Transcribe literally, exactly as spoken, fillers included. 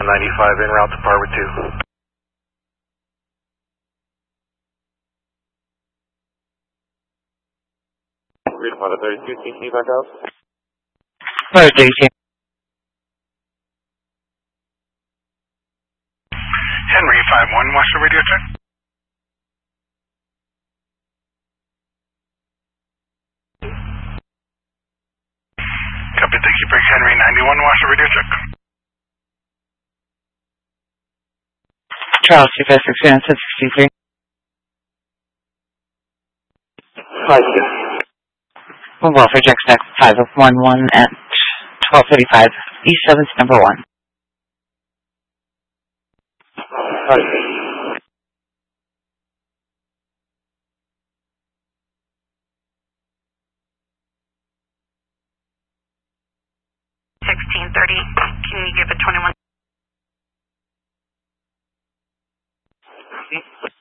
ninety-five en route to Parkway two. Read Honda thirty-two, C C back out. Alright, D C. Henry five one, watch the radio check. Copy, thank you, Break Henry ninety-one, watch the radio check. Charles two five six zero seven sixty-three. Five six. Welfare Jack Stack five one one at twelve thirty-five. East seven's number one. Five six. sixteen thirty, can you give it twenty-one?